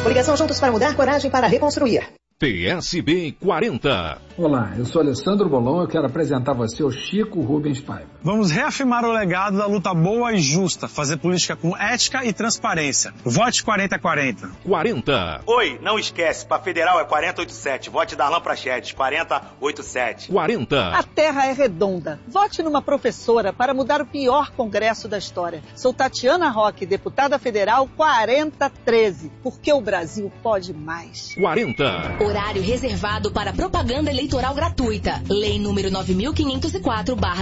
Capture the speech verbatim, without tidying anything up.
Coligação Juntos para Mudar, coragem para reconstruir. P S B quarenta. Olá, eu sou Alessandro Bolon e eu quero apresentar a você o Chico Rubens Paiva. Vamos reafirmar o legado da luta boa e justa, fazer política com ética e transparência. Vote quarenta quarenta. quarenta. Oi, não esquece, para federal é quarenta oitenta e sete. Vote Darlan Prachedes, quarenta oitenta e sete. quarenta. A terra é redonda. Vote numa professora para mudar o pior congresso da história. Sou Tatiana Roque, deputada federal quarenta treze, porque o Brasil pode mais. quarenta. Horário reservado para propaganda eleitoral gratuita. Lei número nove mil quinhentos e quatro barra